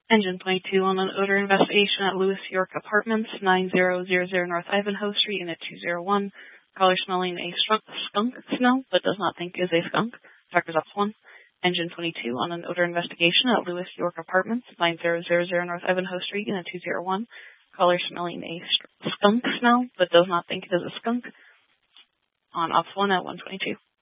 Engine 22 on an odor investigation at Lewis York Apartments, 9000 North Ivanhoe Street, Unit 201. Caller smelling a skunk smell, but does not think is a skunk. Doctor's Office 1. Engine 22 on an odor investigation at Lewis York Apartments, 9000 North Ivanhoe Street, Unit 201. Caller smelling a skunk smell, but does not think it is a skunk. On Office 1 at 122.